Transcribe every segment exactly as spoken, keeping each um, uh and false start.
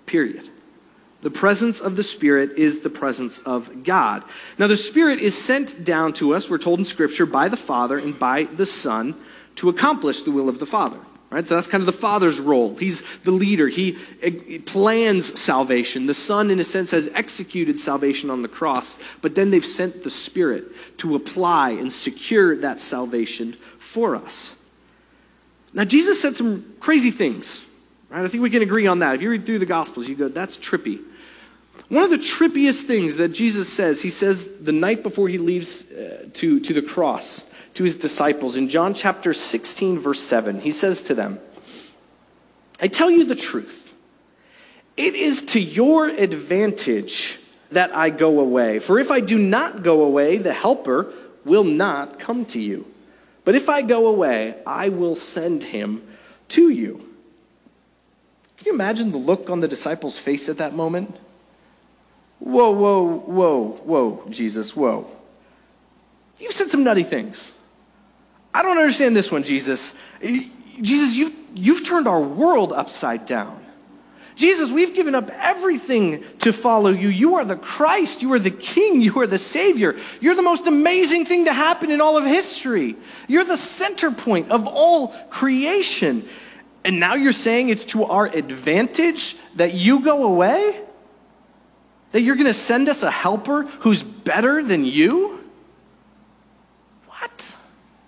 period. The presence of the Spirit is the presence of God. Now, the Spirit is sent down to us, we're told in Scripture, by the Father and by the Son to accomplish the will of the Father. Right? So that's kind of the Father's role. He's the leader. He plans salvation. The Son, in a sense, has executed salvation on the cross, but then they've sent the Spirit to apply and secure that salvation for us. Now, Jesus said some crazy things. Right? I think we can agree on that. If you read through the Gospels, you go, that's trippy. One of the trippiest things that Jesus says, he says the night before he leaves uh, to, to the cross, to his disciples, in John chapter sixteen, verse seven, he says to them, I tell you the truth. It is to your advantage that I go away. For if I do not go away, the Helper will not come to you. But if I go away, I will send him to you. Can you imagine the look on the disciples' face at that moment? Whoa, whoa, whoa, whoa, Jesus, whoa. You've said some nutty things. I don't understand this one, Jesus. Jesus, you've, you've turned our world upside down. Jesus, we've given up everything to follow you. You are the Christ. You are the King. You are the Savior. You're the most amazing thing to happen in all of history. You're the center point of all creation. And now you're saying it's to our advantage that you go away? That you're going to send us a helper who's better than you? What?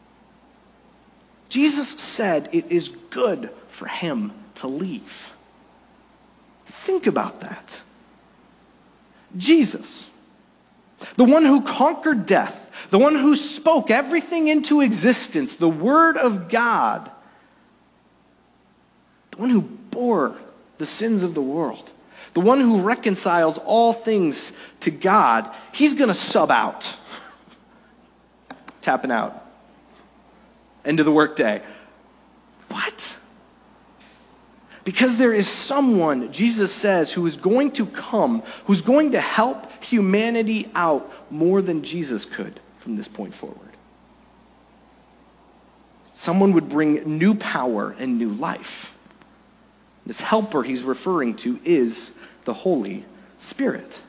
Jesus said it is good for him to leave. Think about that. Jesus, the one who conquered death, the one who spoke everything into existence, the Word of God, the one who bore the sins of the world, the one who reconciles all things to God, he's going to sub out. Tapping out. End of the workday. What? Because there is someone, Jesus says, who is going to come, who's going to help humanity out more than Jesus could from this point forward. Someone would bring new power and new life. This helper he's referring to is the Holy Spirit.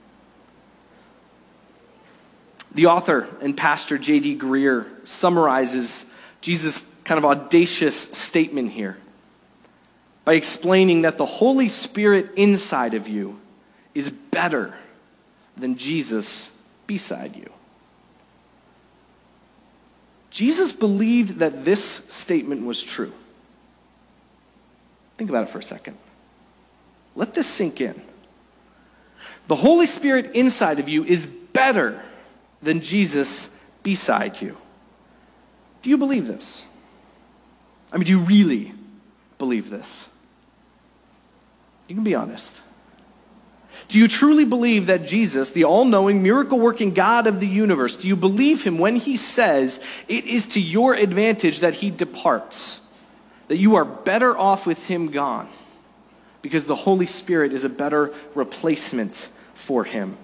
The author and pastor J D Greear summarizes Jesus' kind of audacious statement here by explaining that the Holy Spirit inside of you is better than Jesus beside you. Jesus believed that this statement was true. Think about it for a second. Let this sink in. The Holy Spirit inside of you is better than Jesus beside you. Do you believe this? I mean, do you really believe this? You can be honest. Do you truly believe that Jesus, the all-knowing, miracle-working God of the universe, do you believe him when he says it is to your advantage that he departs? That you are better off with him gone because the Holy Spirit is a better replacement for him?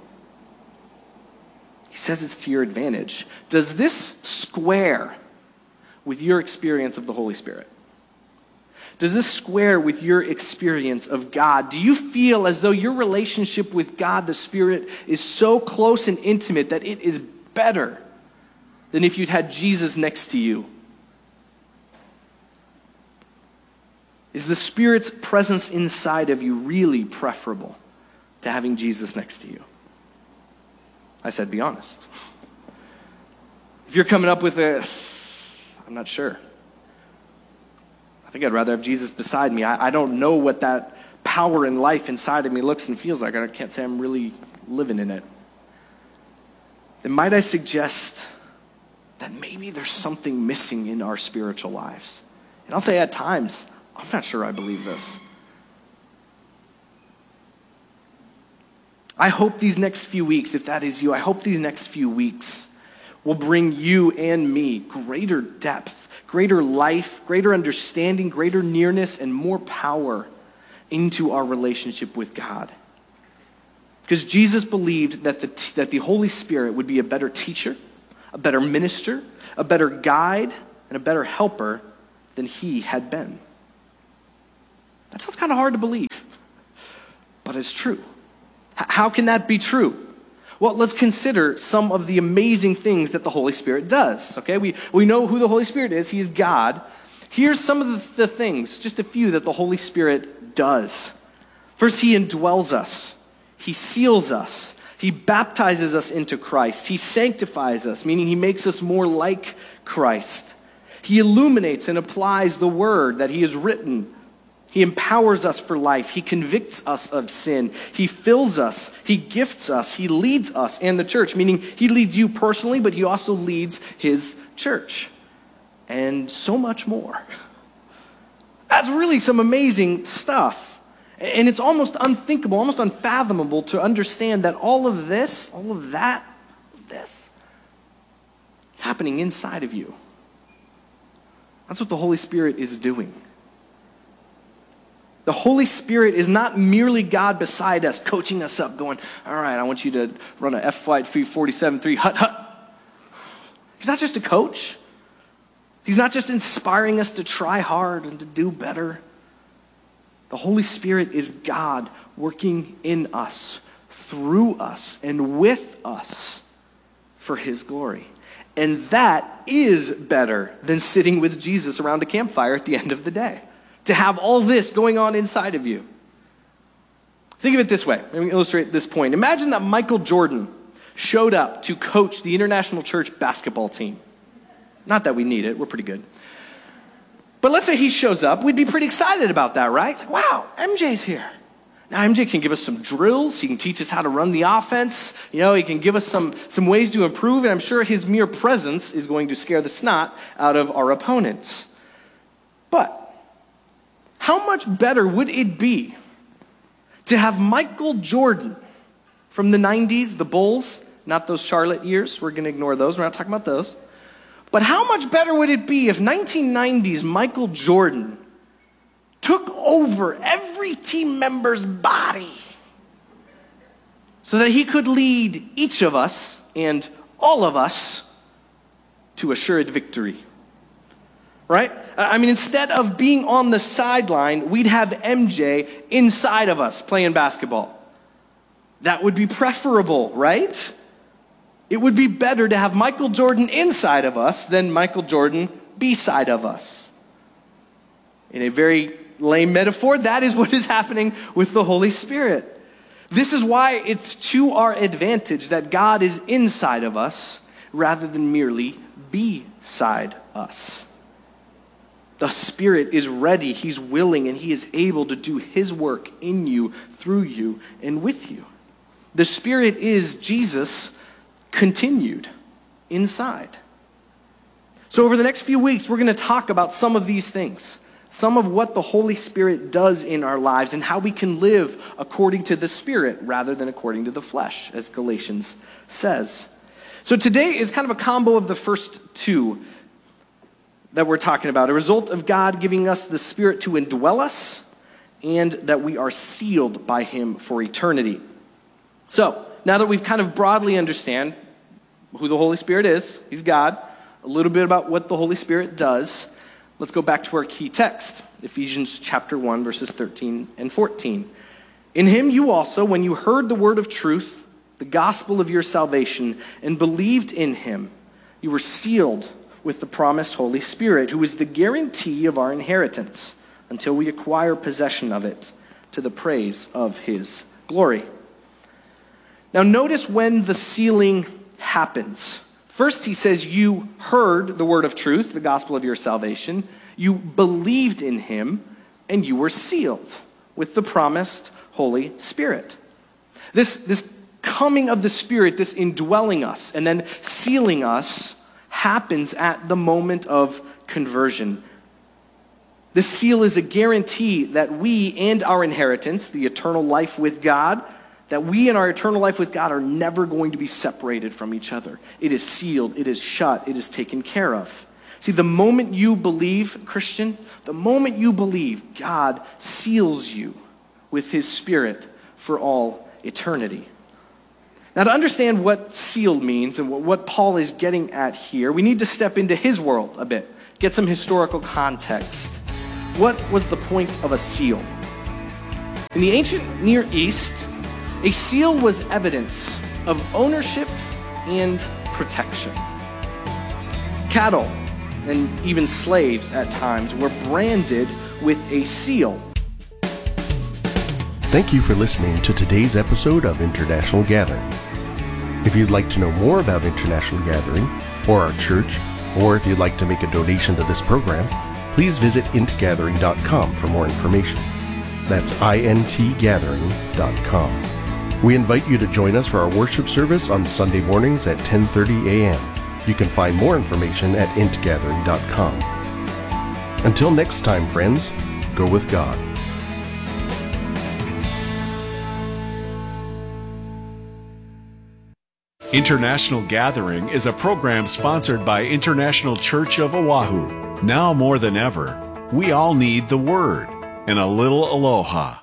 He says it's to your advantage. Does this square with your experience of the Holy Spirit? Does this square with your experience of God? Do you feel as though your relationship with God, the Spirit, is so close and intimate that it is better than if you'd had Jesus next to you? Is the Spirit's presence inside of you really preferable to having Jesus next to you? I said, be honest. If you're coming up with a, I'm not sure. I think I'd rather have Jesus beside me. I, I don't know what that power in life inside of me looks and feels like. I can't say I'm really living in it. Then might I suggest that maybe there's something missing in our spiritual lives? And I'll say at times, I'm not sure I believe this. I hope these next few weeks, if that is you, I hope these next few weeks will bring you and me greater depth, greater life, greater understanding, greater nearness, and more power into our relationship with God. Because Jesus believed that the, t- that the Holy Spirit would be a better teacher, a better minister, a better guide, and a better helper than he had been. That sounds kind of hard to believe. but it's true. H- how can that be true? Well, let's consider some of the amazing things that the Holy Spirit does, okay? We, we know who the Holy Spirit is. He is God. Here's some of the, the things, just a few, that the Holy Spirit does. First, he indwells us. He seals us. He baptizes us into Christ. He sanctifies us, meaning he makes us more like Christ. He illuminates and applies the word that he has written. He empowers us for life. He convicts us of sin. He fills us. He gifts us. He leads us and the church, meaning he leads you personally, but he also leads his church. And so much more. That's really some amazing stuff. And it's almost unthinkable, almost unfathomable to understand that all of this, all of that, this, is happening inside of you. That's what the Holy Spirit is doing. The Holy Spirit is not merely God beside us, coaching us up, going, all right, I want you to run a F flight forty-seven three, hut, hut. He's not just a coach. He's not just inspiring us to try hard and to do better. The Holy Spirit is God working in us, through us, and with us for his glory. And that is better than sitting with Jesus around a campfire at the end of the day. To have all this going on inside of you. Think of it this way. Let me illustrate this point. Imagine that Michael Jordan showed up to coach the International Church basketball team. Not that we need it. We're pretty good. But let's say he shows up. We'd be pretty excited about that, right? Like, wow, M J's here. Now, M J can give us some drills. He can teach us how to run the offense. You know, he can give us some, some ways to improve. And I'm sure his mere presence is going to scare the snot out of our opponents. But how much better would it be to have Michael Jordan from the nineties, the Bulls, not those Charlotte years. We're going to ignore those. We're not talking about those. But how much better would it be if nineteen nineties Michael Jordan took over every team member's body so that he could lead each of us and all of us to assured victory? Right? I mean, instead of being on the sideline, we'd have M J inside of us playing basketball. That would be preferable, right? It would be better to have Michael Jordan inside of us than Michael Jordan beside of us. In a very lame metaphor, that is what is happening with the Holy Spirit. This is why it's to our advantage that God is inside of us rather than merely beside us. The Spirit is ready, He's willing, and He is able to do His work in you, through you, and with you. The Spirit is Jesus continued inside. So over the next few weeks, we're going to talk about some of these things. Some of what the Holy Spirit does in our lives and how we can live according to the Spirit rather than according to the flesh, as Galatians says. So today is kind of a combo of the first two that we're talking about. A result of God giving us the Spirit to indwell us and that we are sealed by Him for eternity. So now that we've kind of broadly understand who the Holy Spirit is, He's God, a little bit about what the Holy Spirit does, let's go back to our key text, Ephesians chapter one, verses thirteen and fourteen. In Him you also, when you heard the word of truth, the gospel of your salvation, and believed in Him, you were sealed with the promised Holy Spirit, who is the guarantee of our inheritance until we acquire possession of it to the praise of His glory. Now notice when the sealing happens. First, he says, you heard the word of truth, the gospel of your salvation. You believed in Him, and you were sealed with the promised Holy Spirit. This, this coming of the Spirit, this indwelling us and then sealing us, happens at the moment of conversion. The seal is a guarantee that we and our inheritance, the eternal life with God, that we and our eternal life with God are never going to be separated from each other. It is sealed, it is shut, it is taken care of. See, the moment you believe, Christian, the moment you believe, God seals you with His Spirit for all eternity. Now, to understand what sealed means and what Paul is getting at here, we need to step into his world a bit, get some historical context. What was the point of a seal? In the ancient Near East, a seal was evidence of ownership and protection. Cattle, and even slaves at times, were branded with a seal. Thank you for listening to today's episode of International Gathering. If you'd like to know more about International Gathering, or our church, or if you'd like to make a donation to this program, please visit int gathering dot com for more information. That's int gathering dot com. We invite you to join us for our worship service on Sunday mornings at ten thirty a.m. You can find more information at int gathering dot com. Until next time, friends, go with God. International Gathering is a program sponsored by International Church of Oahu. Now more than ever, we all need the Word and a little aloha.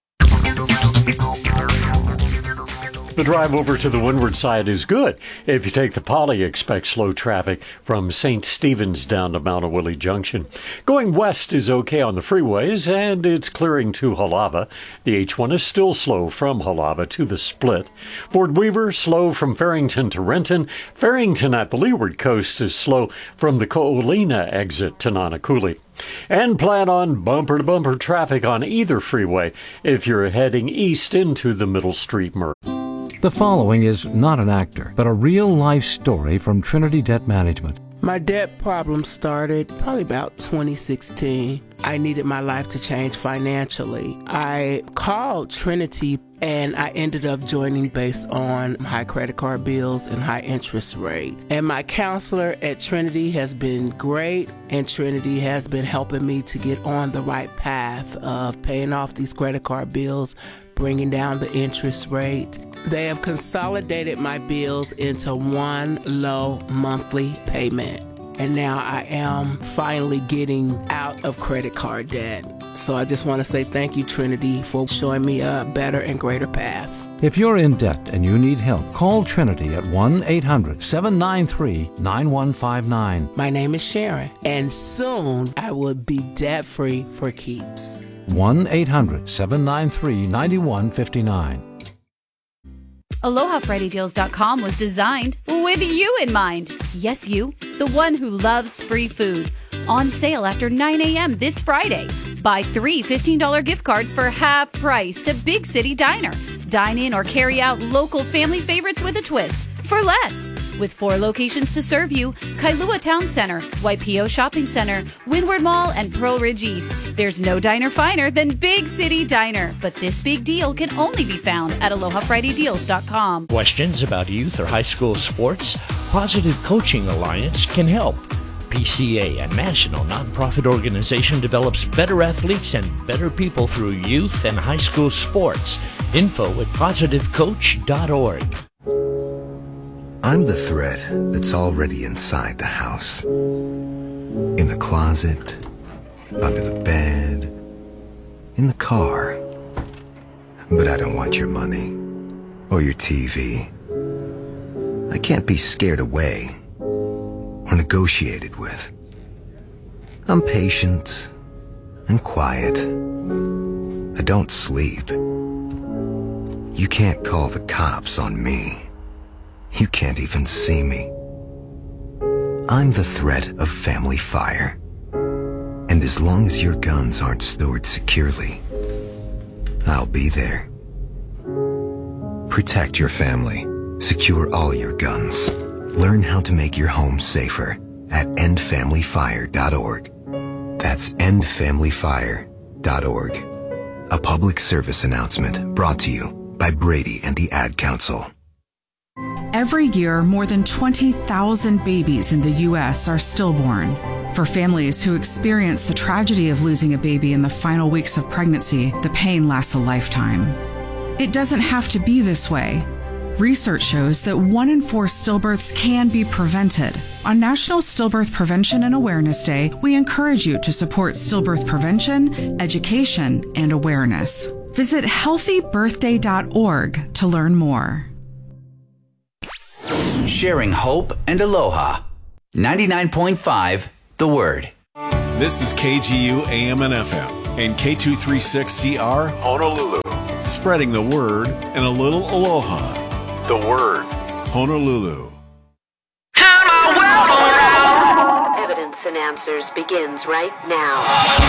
The drive over to the windward side is good. If you take the Poly, expect slow traffic from Saint Stephen's down to Mount Awillie Junction. Going west is okay on the freeways, and it's clearing to Halava. The H one is still slow from Halava to the Split. Fort Weaver, slow from Farrington to Renton. Farrington at the leeward coast is slow from the Ko'olina exit to Nanakuli. And plan on bumper-to-bumper traffic on either freeway if you're heading east into the Middle Street merge. The following is not an actor, but a real-life story from Trinity Debt Management. My debt problem started probably about twenty sixteen. I needed my life to change financially. I called Trinity and I ended up joining based on high credit card bills and high interest rate. And my counselor at Trinity has been great, and Trinity has been helping me to get on the right path of paying off these credit card bills, bringing down the interest rate. They have consolidated my bills into one low monthly payment. And now I am finally getting out of credit card debt. So I just want to say thank you, Trinity, for showing me a better and greater path. If you're in debt and you need help, call Trinity at one eight hundred seven nine three nine one five nine. My name is Sharon, and soon I will be debt-free for keeps. one eight hundred seven nine three nine one five nine. Aloha Friday Deals dot com was designed with you in mind. Yes, you, the one who loves free food. On sale after nine a.m. this Friday. Buy three fifteen dollars gift cards for half price to Big City Diner. Dine in or carry out local family favorites with a twist for less. With four locations to serve you: Kailua Town Center, Waipio Shopping Center, Windward Mall, and Pearl Ridge East. There's no diner finer than Big City Diner, but this big deal can only be found at Aloha Friday Deals dot com. Questions about youth or high school sports? Positive Coaching Alliance can help. P C A, a national nonprofit organization, develops better athletes and better people through youth and high school sports. Info at positive coach dot org. I'm the thread that's already inside the house. In the closet, under the bed, in the car. But I don't want your money or your T V. I can't be scared away or negotiated with. I'm patient and quiet. I don't sleep. You can't call the cops on me. You can't even see me. I'm the threat of family fire. And as long as your guns aren't stored securely, I'll be there. Protect your family. Secure all your guns. Learn how to make your home safer at end family fire dot org. That's end family fire dot org. A public service announcement brought to you by Brady and the Ad Council. Every year, more than twenty thousand babies in the U S are stillborn. For families who experience the tragedy of losing a baby in the final weeks of pregnancy, the pain lasts a lifetime. It doesn't have to be this way. Research shows that one in four stillbirths can be prevented. On National Stillbirth Prevention and Awareness Day, we encourage you to support stillbirth prevention, education, and awareness. Visit healthy birthday dot org to learn more. Sharing hope and aloha. ninety-nine point five, The Word. This is K G U A M and F M, and K two thirty-six C R Honolulu. Spreading the word and a little aloha. The Word, Honolulu. Evidence and Answers begins right now.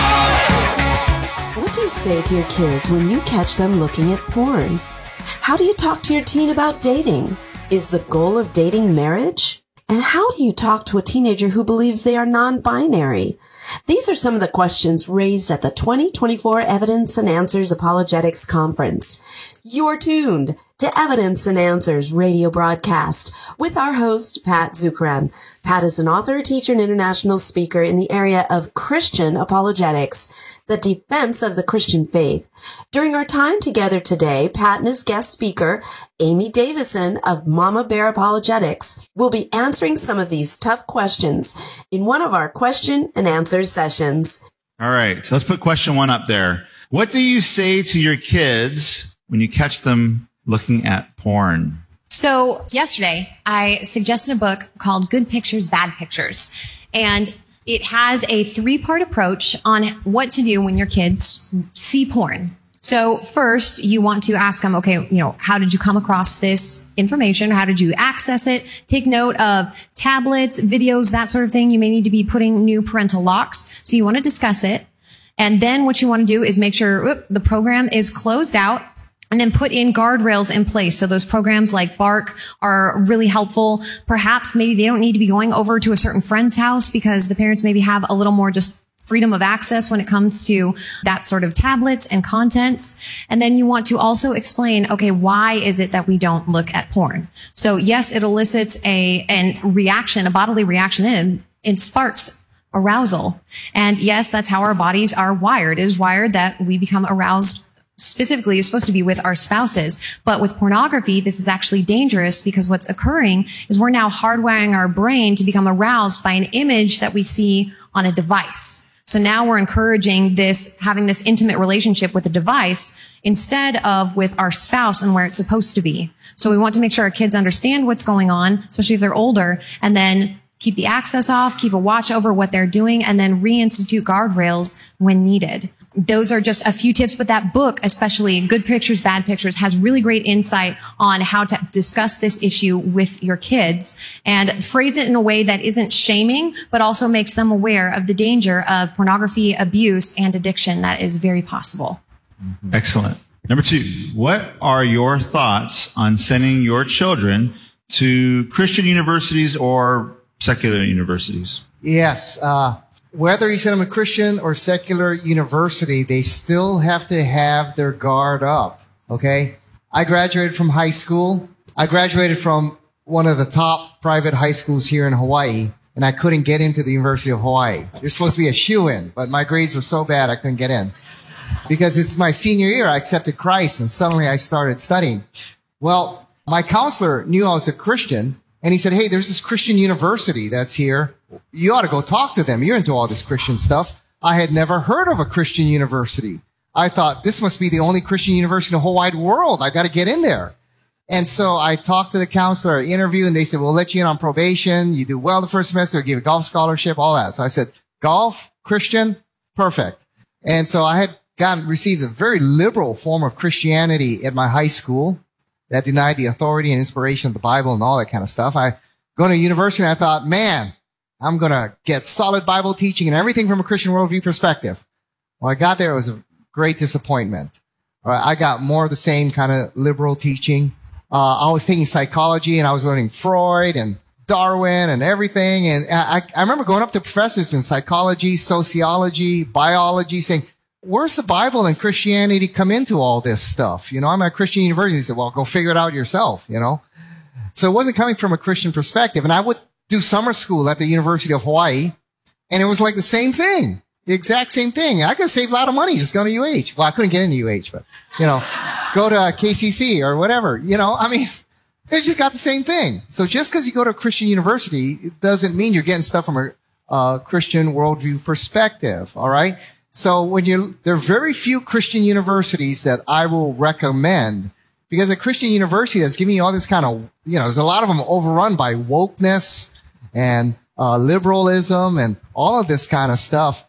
What do you say to your kids when you catch them looking at porn? How do you talk to your teen about dating? Is the goal of dating marriage? And how do you talk to a teenager who believes they are non-binary? These are some of the questions raised at the twenty twenty-four Evidence and Answers Apologetics Conference. You're tuned to Evidence and Answers radio broadcast with our host, Pat Zukeran. Pat is an author, teacher, and international speaker in the area of Christian apologetics, the defense of the Christian faith. During our time together today, Pat and his guest speaker, Amy Davison of Mama Bear Apologetics, will be answering some of these tough questions in one of our question and answer sessions. All right, so let's put question one up there. What do you say to your kids when you catch them looking at porn? So yesterday, I suggested a book called Good Pictures, Bad Pictures. And it has a three-part approach on what to do when your kids see porn. So first, you want to ask them, okay, you know, how did you come across this information? How did you access it? Take note of tablets, videos, that sort of thing. You may need to be putting new parental locks. So you want to discuss it. And then what you want to do is make sure whoop, the program is closed out. And then put in guardrails in place. So those programs like Bark are really helpful. Perhaps maybe they don't need to be going over to a certain friend's house because the parents maybe have a little more just freedom of access when it comes to that sort of tablets and contents. And then you want to also explain, okay, why is it that we don't look at porn? So yes, it elicits a, a reaction, a bodily reaction in, it sparks arousal. And yes, that's how our bodies are wired. It is wired that we become aroused. Specifically, it's supposed to be with our spouses. But with pornography, this is actually dangerous because what's occurring is we're now hardwiring our brain to become aroused by an image that we see on a device. So now we're encouraging this, having this intimate relationship with the device instead of with our spouse and where it's supposed to be. So we want to make sure our kids understand what's going on, especially if they're older, and then keep the access off, keep a watch over what they're doing, and then reinstitute guardrails when needed. Those are just a few tips, but that book, especially Good Pictures, Bad Pictures, has really great insight on how to discuss this issue with your kids and phrase it in a way that isn't shaming, but also makes them aware of the danger of pornography, abuse, and addiction that is very possible. Excellent. Number two, what are your thoughts on sending your children to Christian universities or secular universities? Yes, uh, whether you send them to Christian or secular university, they still have to have their guard up, okay? I graduated from high school. I graduated from one of the top private high schools here in Hawaii, and I couldn't get into the University of Hawaii. You're supposed to be a shoo-in, but my grades were so bad I couldn't get in. Because it's my senior year, I accepted Christ, and suddenly I started studying. Well, my counselor knew I was a Christian, and he said, hey, there's this Christian university that's here. You ought to go talk to them. You're into all this Christian stuff. I had never heard of a Christian university. I thought this must be the only Christian university in the whole wide world. I got to get in there. And so I talked to the counselor, I interviewed, and they said, we'll let you in on probation. You do well the first semester, we'll give you a golf scholarship, all that. So I said, golf, Christian, perfect. And so I had gotten, received a very liberal form of Christianity at my high school that denied the authority and inspiration of the Bible and all that kind of stuff. I go to university and I thought, man, I'm going to get solid Bible teaching and everything from a Christian worldview perspective. When I got there, it was a great disappointment. I got more of the same kind of liberal teaching. Uh, I was taking psychology and I was learning Freud and Darwin and everything. And I, I remember going up to professors in psychology, sociology, biology saying, where's the Bible and Christianity come into all this stuff? You know, I'm at a Christian university. They said, well, go figure it out yourself, you know. So it wasn't coming from a Christian perspective. And I would do summer school at the University of Hawaii, and it was like the same thing, the exact same thing. I could save a lot of money just going to U H. Well, I couldn't get into U H, but, you know, go to K C C or whatever. You know, I mean, they just got the same thing. So just because you go to a Christian university, it doesn't mean you're getting stuff from a uh, Christian worldview perspective, all right? So when you, there are very few Christian universities that I will recommend, because a Christian university that's giving you all this kind of, you know, there's a lot of them overrun by wokeness and uh, liberalism and all of this kind of stuff.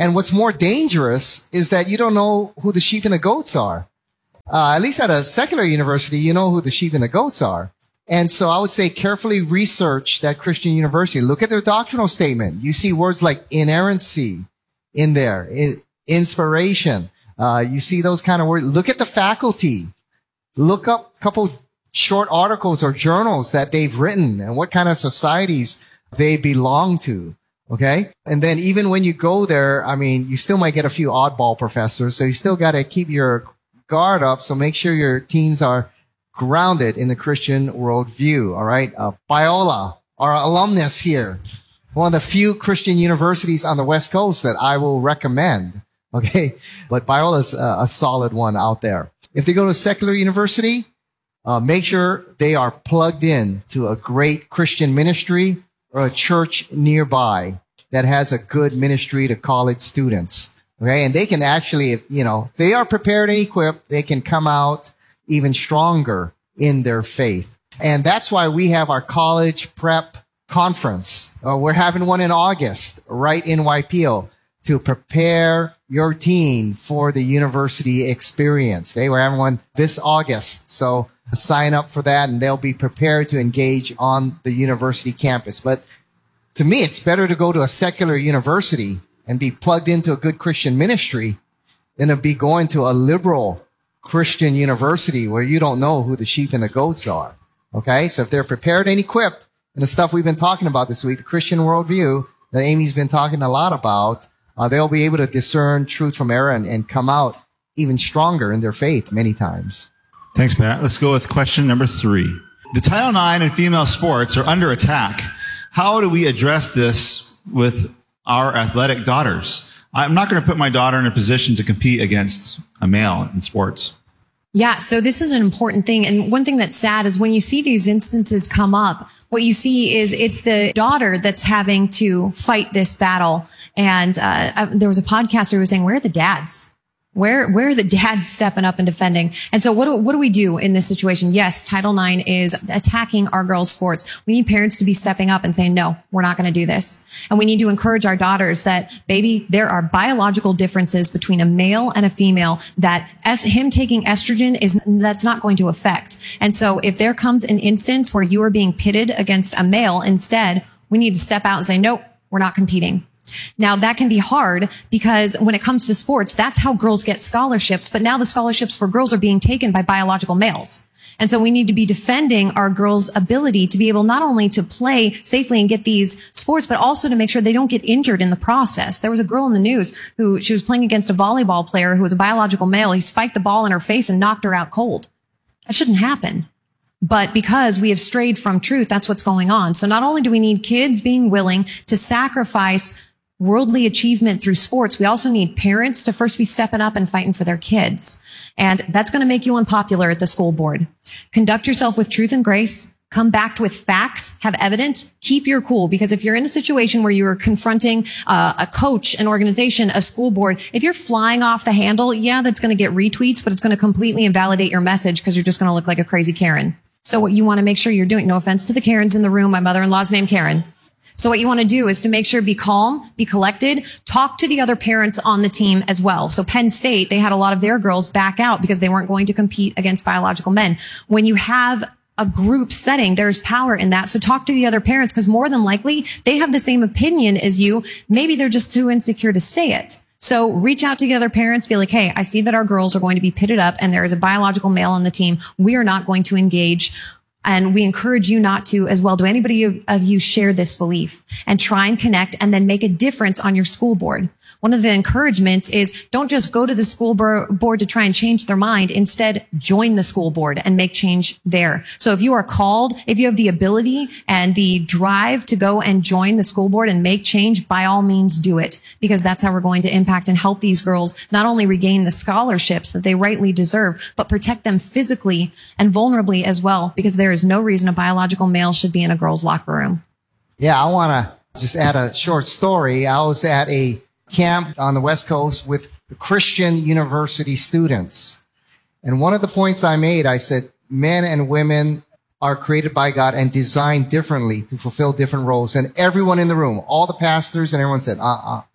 And what's more dangerous is that you don't know who the sheep and the goats are. Uh, at least at a secular university, you know who the sheep and the goats are. And so I would say carefully research that Christian university. Look at their doctrinal statement. You see words like inerrancy in there, in, inspiration. Uh, you see those kind of words. Look at the faculty. Look up a couple short articles or journals that they've written and what kind of societies they belong to. Okay. And then even when you go there, I mean, you still might get a few oddball professors. So you still got to keep your guard up. So make sure your teens are grounded in the Christian worldview. All right. Uh, Biola, our alumnus here, one of the few Christian universities on the West Coast that I will recommend. Okay. But Biola's a, a solid one out there. If they go to a secular university, uh, make sure they are plugged in to a great Christian ministry or a church nearby that has a good ministry to college students. Okay. And they can actually, if, you know, if they are prepared and equipped, they can come out even stronger in their faith. And that's why we have our college prep conference. Uh, we're having one in August, right in Y P O, to prepare your teen for the university experience. Okay. We're having one this August. So sign up for that and they'll be prepared to engage on the university campus. But to me, it's better to go to a secular university and be plugged into a good Christian ministry than to be going to a liberal Christian university where you don't know who the sheep and the goats are. Okay. So if they're prepared and equipped and the stuff we've been talking about this week, the Christian worldview that Amy's been talking a lot about, uh, they'll be able to discern truth from error and, and come out even stronger in their faith many times. Thanks, Pat. Let's go with question number three. The Title nine and female sports are under attack. How do we address this with our athletic daughters? I'm not going to put my daughter in a position to compete against a male in sports. Yeah, so this is an important thing. And one thing that's sad is when you see these instances come up, what you see is it's the daughter that's having to fight this battle. And uh, there was a podcaster who was saying, where are the dads? Where, where are the dads stepping up and defending? And so what do, what do we do in this situation? Yes, Title nine is attacking our girls' sports. We need parents to be stepping up and saying, no, we're not going to do this. And we need to encourage our daughters that, baby, there are biological differences between a male and a female that es- him taking estrogen is, that's not going to affect. And so if there comes an instance where you are being pitted against a male instead, we need to step out and say, nope, we're not competing. Now that can be hard because when it comes to sports, that's how girls get scholarships. But now the scholarships for girls are being taken by biological males. And so we need to be defending our girls' ability to be able not only to play safely and get these sports, but also to make sure they don't get injured in the process. There was a girl in the news who she was playing against a volleyball player who was a biological male. He spiked the ball in her face and knocked her out cold. That shouldn't happen. But because we have strayed from truth, that's what's going on. So not only do we need kids being willing to sacrifice worldly achievement through sports, we also need parents to first be stepping up and fighting for their kids. And that's going to make you unpopular at the school board. Conduct yourself with truth and grace. Come back with facts, have evidence, keep your cool. Because if you're in a situation where you are confronting uh, a coach, an organization, a school board, if you're flying off the handle, yeah, that's going to get retweets, but it's going to completely invalidate your message because you're just going to look like a crazy Karen. So what you want to make sure you're doing, no offense to the Karens in the room, my mother-in-law's named Karen. So what you want to do is to make sure be calm, be collected, talk to the other parents on the team as well. So Penn State, they had a lot of their girls back out because they weren't going to compete against biological men. When you have a group setting, there's power in that. So talk to the other parents because more than likely they have the same opinion as you. Maybe they're just too insecure to say it. So reach out to the other parents, be like, hey, I see that our girls are going to be pitted up and there is a biological male on the team. We are not going to engage. And we encourage you not to as well. Do anybody of you share this belief and try and connect and then make a difference on your school board? One of the encouragements is don't just go to the school board to try and change their mind. Instead, join the school board and make change there. So if you are called, if you have the ability and the drive to go and join the school board and make change, by all means do it, because that's how we're going to impact and help these girls not only regain the scholarships that they rightly deserve, but protect them physically and vulnerably as well, because there is no reason a biological male should be in a girl's locker room. Yeah, I want to just add a short story. I was at a camp on the West Coast with Christian university students. And one of the points I made, I said, men and women are created by God and designed differently to fulfill different roles. And everyone in the room, all the pastors and everyone said, uh-uh.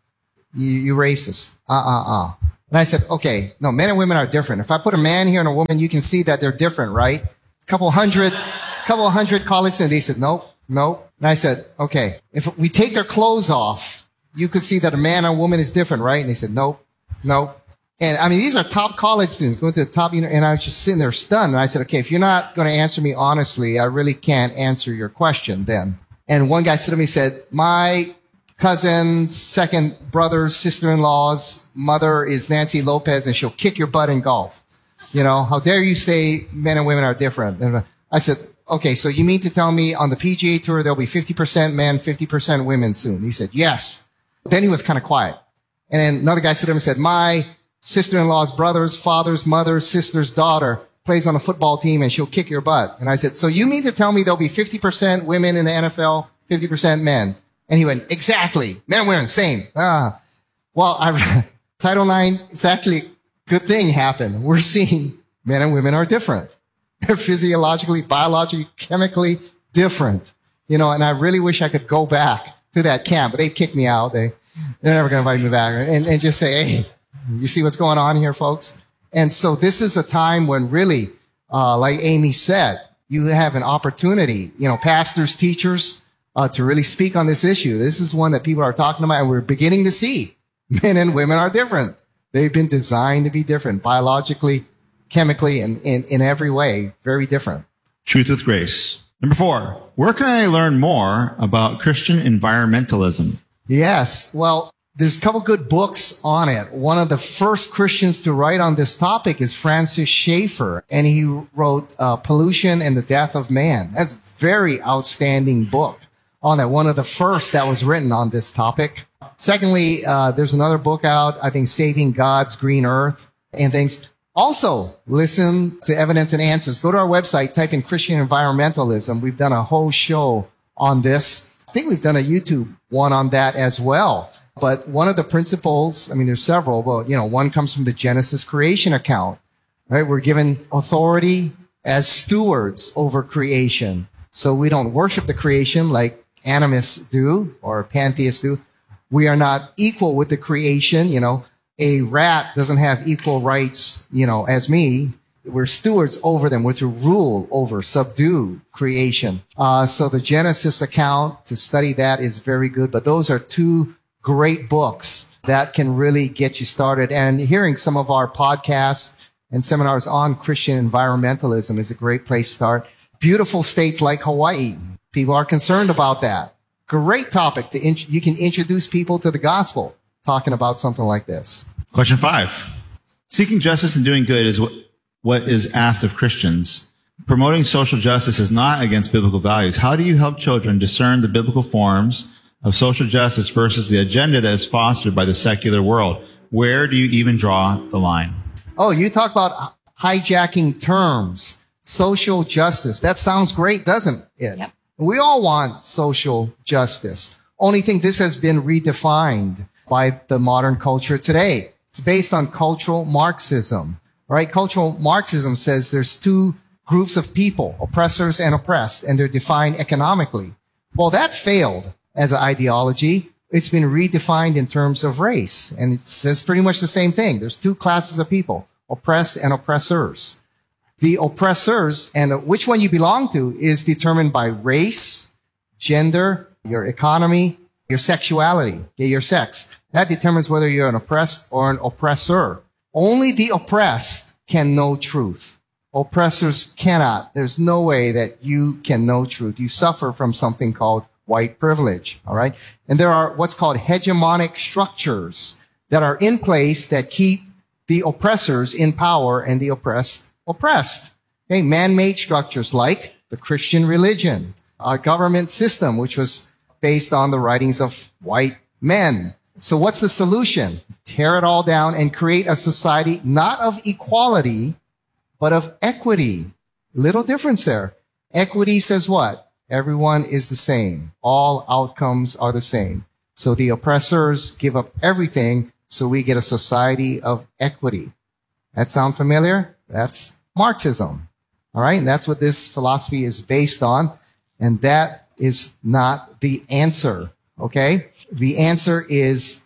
You, you racist. Uh-uh-uh. And I said, okay, no, men and women are different. If I put a man here and a woman, you can see that they're different, right? A couple hundred, couple hundred college students, they said, nope, nope. And I said, okay, if we take their clothes off, you could see that a man or a woman is different, right? And they said, nope, nope. And I mean, these are top college students going to the top, and I was just sitting there stunned. And I said, okay, if you're not going to answer me honestly, I really can't answer your question then. And one guy said to me, said, my cousin's second brother's sister-in-law's mother is Nancy Lopez, and she'll kick your butt in golf. You know, how dare you say men and women are different? And I said, okay, so you mean to tell me on the P G A Tour there'll be fifty percent men, fifty percent women soon? He said, yes. Then he was kind of quiet. And then another guy stood up and said, my sister-in-law's brother's father's mother's sister's daughter plays on a football team and she'll kick your butt. And I said, so you mean to tell me there'll be fifty percent women in the N F L, fifty percent men? And he went, exactly. Men and women, same. Ah. Well, I, Title nine, it's actually a good thing happened. We're seeing men and women are different. They're physiologically, biologically, chemically different. You know, and I really wish I could go back to that camp, but they've kicked me out. They, they're never going to invite me back and, and just say, hey, you see what's going on here, folks? And so this is a time when really, uh, like Amy said, you have an opportunity, you know, pastors, teachers, uh, to really speak on this issue. This is one that people are talking about, and we're beginning to see men and women are different. They've been designed to be different, biologically, chemically, and in, in every way, very different. Truth with Grace. Number four, where can I learn more about Christian environmentalism? Yes. Well, there's a couple good books on it. One of the first Christians to write on this topic is Francis Schaeffer, and he wrote uh, Pollution and the Death of Man. That's a very outstanding book on that. One of the first that was written on this topic. Secondly, uh, there's another book out, I think, Saving God's Green Earth and things. Also, listen to Evidence and Answers. Go to our website, type in Christian environmentalism. We've done a whole show on this. I think we've done a YouTube one on that as well. But one of the principles, I mean, there's several, but, you know, one comes from the Genesis creation account, right? We're given authority as stewards over creation. So we don't worship the creation like animists do or pantheists do. We are not equal with the creation. You know, a rat doesn't have equal rights, you know, as me. We're stewards over them. We're to rule over, subdue creation. Uh, so the Genesis account, to study that is very good. But those are two great books that can really get you started. And hearing some of our podcasts and seminars on Christian environmentalism is a great place to start. Beautiful states like Hawaii. People are concerned about that. Great topic to int- you can introduce people to the gospel talking about something like this. Question five. Seeking justice and doing good is what, what is asked of Christians. Promoting social justice is not against biblical values. How do you help children discern the biblical forms of social justice versus the agenda that is fostered by the secular world? Where do you even draw the line? Oh, you talk about hijacking terms. Social justice. That sounds great, doesn't it? Yep. We all want social justice. Only thing, this has been redefined by the modern culture today. It's based on cultural Marxism, right? Cultural Marxism says there's two groups of people, oppressors and oppressed, and they're defined economically. Well, that failed as an ideology. It's been redefined in terms of race, and it says pretty much the same thing. There's two classes of people, oppressed and oppressors. The oppressors and which one you belong to is determined by race, gender, your economy, your sexuality, your sex. That determines whether you're an oppressed or an oppressor. Only the oppressed can know truth. Oppressors cannot. There's no way that you can know truth. You suffer from something called white privilege, all right? And there are what's called hegemonic structures that are in place that keep the oppressors in power and the oppressed oppressed. Okay, man-made structures like the Christian religion, our government system, which was based on the writings of white men. So what's the solution? Tear it all down and create a society not of equality, but of equity. Little difference there. Equity says what? Everyone is the same. All outcomes are the same. So the oppressors give up everything, so we get a society of equity. That sound familiar? That's Marxism. All right. And that's what this philosophy is based on. And that is not the answer. Okay. The answer is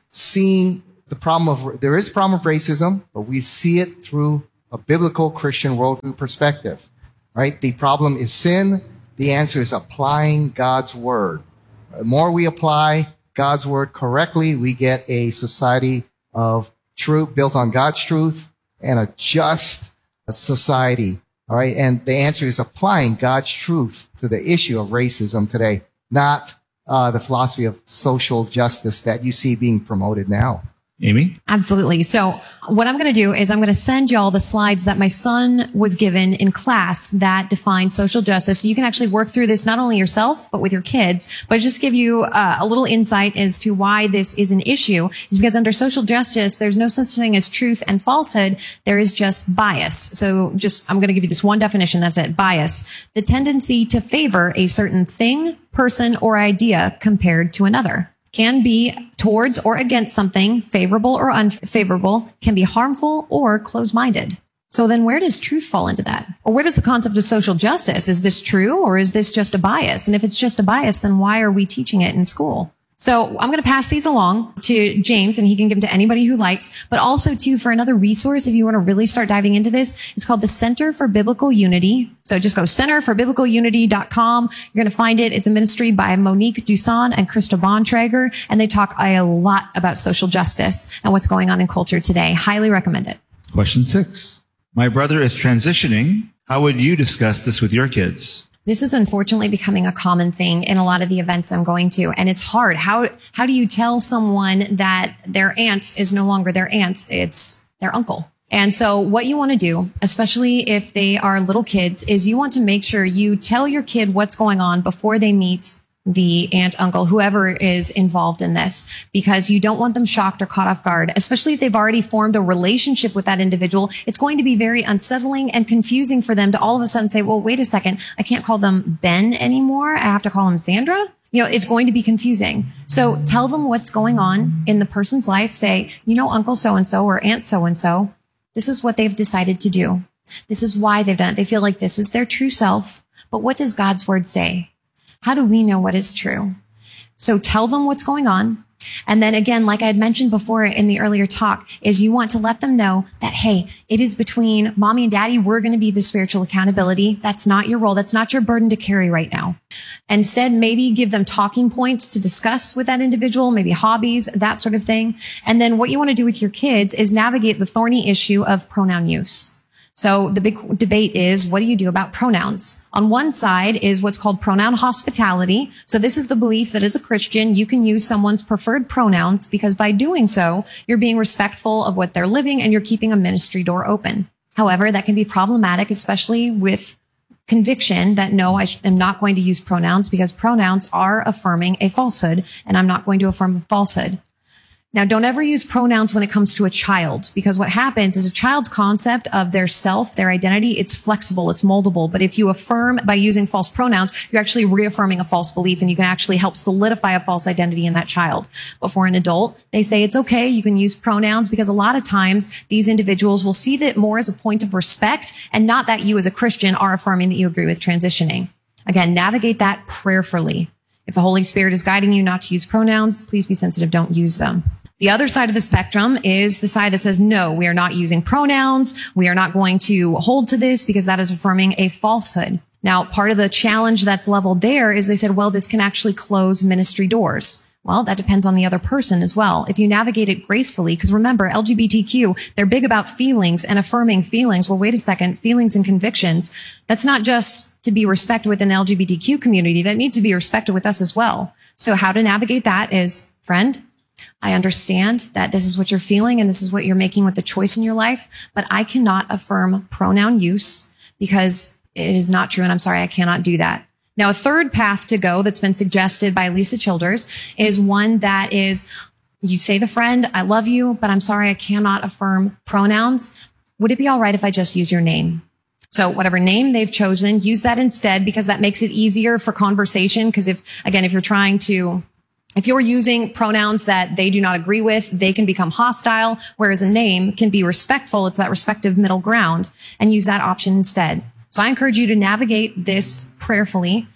seeing the problem of, there is a problem of racism, but we see it through a biblical Christian worldview perspective, right? The problem is sin. The answer is applying God's word. The more we apply God's word correctly, we get a society of truth built on God's truth and a just society. All right. And the answer is applying God's truth to the issue of racism today, not uh, the philosophy of social justice that you see being promoted now. Amy? Absolutely. So what I'm going to do is I'm going to send y'all the slides that my son was given in class that define social justice. So you can actually work through this not only yourself, but with your kids, but just give you uh, a little insight as to why this is an issue. Is because under social justice, there's no such thing as truth and falsehood. There is just bias. So just, I'm going to give you this one definition. That's it. Bias. The tendency to favor a certain thing, person, or idea compared to another. Can be towards or against something, favorable or unfavorable, can be harmful or closed-minded. So then where does truth fall into that? Or where does the concept of social justice? Is this true or is this just a bias? And if it's just a bias, then why are we teaching it in school? So I'm going to pass these along to James and he can give them to anybody who likes, but also too for another resource if you want to really start diving into this. It's called the Center for Biblical Unity. So just go center for biblical unity dot com. You're going to find it. It's a ministry by Monique Duson and Krista Bontrager, and they talk a lot about social justice and what's going on in culture today. Highly recommend it. Question six. My brother is transitioning. How would you discuss this with your kids? This is unfortunately becoming a common thing in a lot of the events I'm going to, and it's hard. How how do you tell someone that their aunt is no longer their aunt? It's their uncle. And so what you want to do, especially if they are little kids, is you want to make sure you tell your kid what's going on before they meet the aunt, uncle, whoever is involved in this, because you don't want them shocked or caught off guard, especially if they've already formed a relationship with that individual. It's going to be very unsettling and confusing for them to all of a sudden say, well, wait a second, I can't call them Ben anymore. I have to call him Sandra. You know, it's going to be confusing. So tell them what's going on in the person's life. Say, you know, Uncle so-and-so or Aunt so-and-so, this is what they've decided to do. This is why they've done it. They feel like this is their true self. But what does God's word say? How do we know what is true? So tell them what's going on. And then again, like I had mentioned before in the earlier talk, is you want to let them know that, hey, it is between mommy and daddy. We're going to be the spiritual accountability. That's not your role. That's not your burden to carry right now. Instead, maybe give them talking points to discuss with that individual, maybe hobbies, that sort of thing. And then what you want to do with your kids is navigate the thorny issue of pronoun use. So the big debate is, what do you do about pronouns? On one side is what's called pronoun hospitality. So this is the belief that as a Christian, you can use someone's preferred pronouns because by doing so, you're being respectful of what they're living and you're keeping a ministry door open. However, that can be problematic, especially with conviction that no, I am not going to use pronouns because pronouns are affirming a falsehood and I'm not going to affirm a falsehood. Now, don't ever use pronouns when it comes to a child, because what happens is a child's concept of their self, their identity, it's flexible, it's moldable. But if you affirm by using false pronouns, you're actually reaffirming a false belief, and you can actually help solidify a false identity in that child. But for an adult, they say it's okay, you can use pronouns, because a lot of times these individuals will see that more as a point of respect, and not that you as a Christian are affirming that you agree with transitioning. Again, navigate that prayerfully. If the Holy Spirit is guiding you not to use pronouns, please be sensitive, don't use them. The other side of the spectrum is the side that says, no, we are not using pronouns. We are not going to hold to this because that is affirming a falsehood. Now, part of the challenge that's leveled there is they said, well, this can actually close ministry doors. Well, that depends on the other person as well. If you navigate it gracefully, because remember, L G B T Q, they're big about feelings and affirming feelings. Well, wait a second, feelings and convictions, that's not just to be respected within the L G B T Q community. That needs to be respected with us as well. So how to navigate that is, friend, I understand that this is what you're feeling and this is what you're making with the choice in your life, but I cannot affirm pronoun use because it is not true. And I'm sorry, I cannot do that. Now, a third path to go that's been suggested by Lisa Childers is one that is, you say the friend, I love you, but I'm sorry, I cannot affirm pronouns. Would it be all right if I just use your name? So whatever name they've chosen, use that instead because that makes it easier for conversation. Because if, again, if you're trying to If you're using pronouns that they do not agree with, they can become hostile, whereas a name can be respectful. It's that respective middle ground, and use that option instead. So I encourage you to navigate this prayerfully.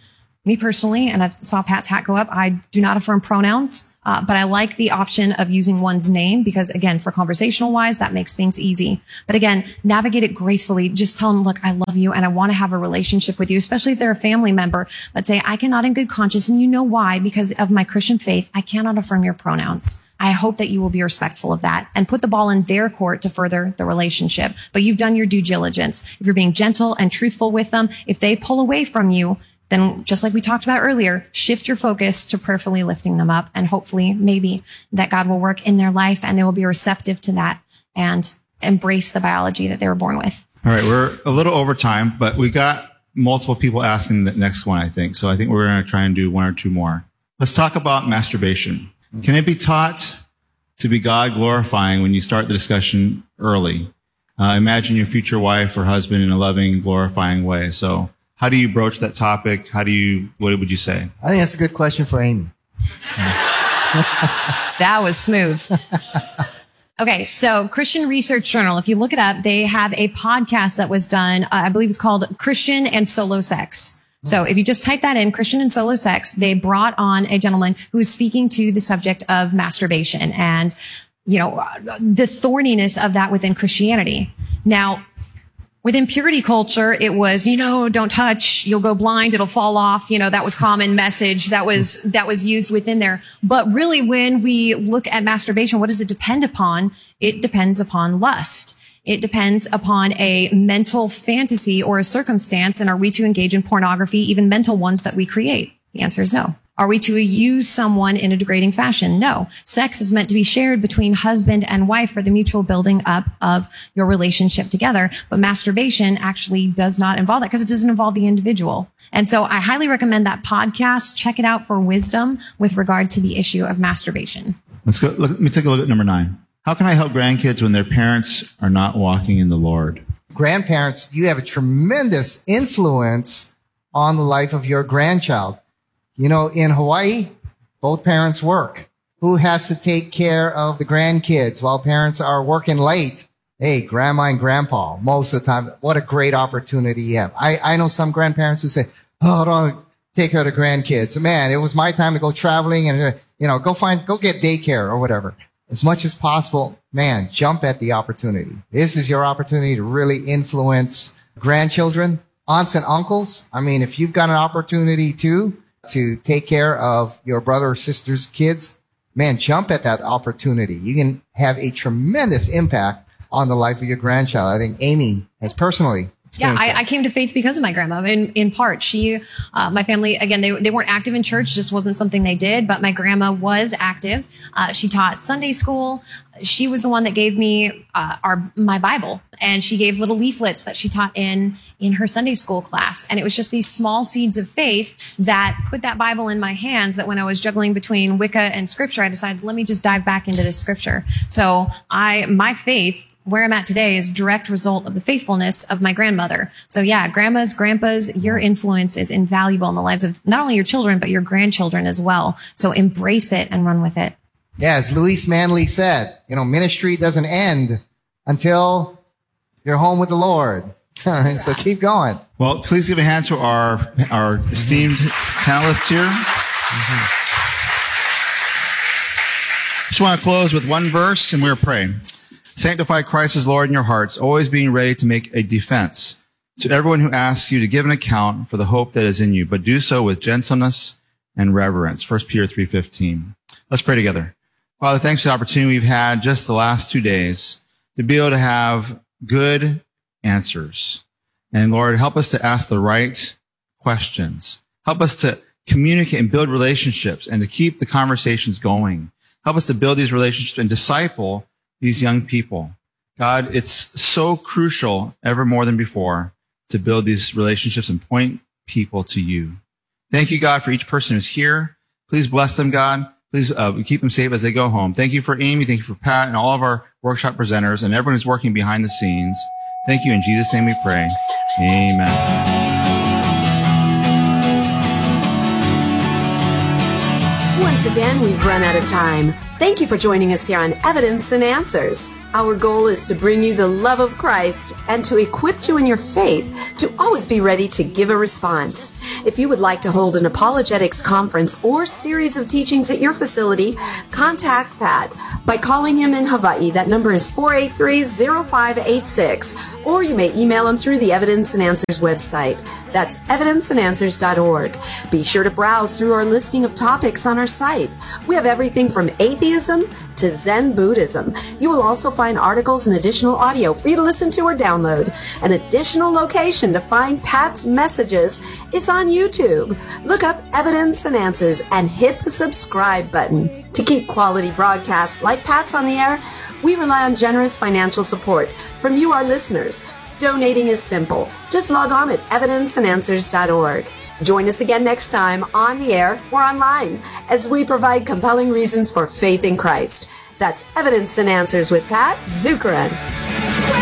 Me personally, and I saw Pat's hat go up, I do not affirm pronouns, uh, but I like the option of using one's name because, again, for conversational wise, that makes things easy. But again, navigate it gracefully. Just tell them, look, I love you and I want to have a relationship with you, especially if they're a family member. But say, I cannot in good conscience, and you know why, because of my Christian faith, I cannot affirm your pronouns. I hope that you will be respectful of that and put the ball in their court to further the relationship. But you've done your due diligence. If you're being gentle and truthful with them, if they pull away from you, then just like we talked about earlier, shift your focus to prayerfully lifting them up. And hopefully, maybe that God will work in their life and they will be receptive to that and embrace the biology that they were born with. All right, we're a little over time, but we got multiple people asking the next one, I think. So I think we're going to try and do one or two more. Let's talk about masturbation. Can it be taught to be God glorifying when you start the discussion early? Uh, imagine your future wife or husband in a loving, glorifying way. So how do you broach that topic? How do you, what would you say? I think that's a good question for Amy. That was smooth. Okay, so Christian Research Journal, if you look it up, they have a podcast that was done, uh, I believe it's called Christian and Solo Sex. So if you just type that in, Christian and Solo Sex, they brought on a gentleman who was speaking to the subject of masturbation and, you know, the thorniness of that within Christianity. Now, within purity culture, it was, you know, don't touch, you'll go blind, it'll fall off. You know, that was common message that was, that was used within there. But really, when we look at masturbation, what does it depend upon? It depends upon lust. It depends upon a mental fantasy or a circumstance. And are we to engage in pornography, even mental ones that we create? The answer is no. Are we to use someone in a degrading fashion? No. Sex is meant to be shared between husband and wife for the mutual building up of your relationship together. But masturbation actually does not involve that because it doesn't involve the individual. And so I highly recommend that podcast. Check it out for wisdom with regard to the issue of masturbation. Let's go. Let me take a look at number nine. How can I help grandkids when their parents are not walking in the Lord? Grandparents, you have a tremendous influence on the life of your grandchild. You know, in Hawaii, both parents work. Who has to take care of the grandkids while parents are working late? Hey, grandma and grandpa, most of the time. What a great opportunity you have. I, I know some grandparents who say, oh, I don't take care of the grandkids. Man, it was my time to go traveling and, uh, you know, go find, go get daycare or whatever. As much as possible, man, jump at the opportunity. This is your opportunity to really influence grandchildren, aunts and uncles. I mean, if you've got an opportunity too, to take care of your brother or sister's kids, man, jump at that opportunity. You can have a tremendous impact on the life of your grandchild. I think Amy has personally Yeah, I, I came to faith because of my grandma. In in part, she, uh, my family, again, they they weren't active in church, just wasn't something they did. But my grandma was active. Uh, she taught Sunday school. She was the one that gave me uh, our my Bible, and she gave little leaflets that she taught in in her Sunday school class. And it was just these small seeds of faith that put that Bible in my hands. That when I was juggling between Wicca and Scripture, I decided, let me just dive back into this Scripture. So I my faith, where I'm at today, is a direct result of the faithfulness of my grandmother. So yeah, grandmas, grandpas, your influence is invaluable in the lives of not only your children, but your grandchildren as well. So embrace it and run with it. Yeah, as Louise Manley said, you know, ministry doesn't end until you're home with the Lord. So keep going. Well, please give a hand to our, our esteemed panelists here. Mm-hmm. Just want to close with one verse and we're praying. Sanctify Christ as Lord in your hearts, always being ready to make a defense to everyone who asks you to give an account for the hope that is in you, but do so with gentleness and reverence. First Peter three fifteen. Let's pray together. Father, thanks for the opportunity we've had just the last two days to be able to have good answers. And Lord, help us to ask the right questions. Help us to communicate and build relationships and to keep the conversations going. Help us to build these relationships and disciple these young people. God, it's so crucial, ever more than before, to build these relationships and point people to you. Thank you, God, for each person who's here. Please bless them, God. Please uh, keep them safe as they go home. Thank you for Amy. Thank you for Pat and all of our workshop presenters and everyone who's working behind the scenes. Thank you. In Jesus' name we pray. Amen. Once again, we've run out of time. Thank you for joining us here on Evidence and Answers. Our goal is to bring you the love of Christ and to equip you in your faith to always be ready to give a response. If you would like to hold an apologetics conference or series of teachings at your facility, contact Pat by calling him in Hawaii. That number is four eight three, zero five eight six, or you may email him through the Evidence and Answers website. That's evidence and answers dot org. Be sure to browse through our listing of topics on our site. We have everything from atheism to Zen Buddhism. You will also find articles and additional audio for you to listen to or download. An additional location to find Pat's messages is on YouTube. Look up Evidence and Answers and hit the subscribe button. To keep quality broadcasts like Pat's on the air, we rely on generous financial support from you, our listeners. Donating is simple. Just log on at evidence and answers dot org. Join us again next time on the air or online as we provide compelling reasons for faith in Christ. That's Evidence and Answers with Pat Zukeran.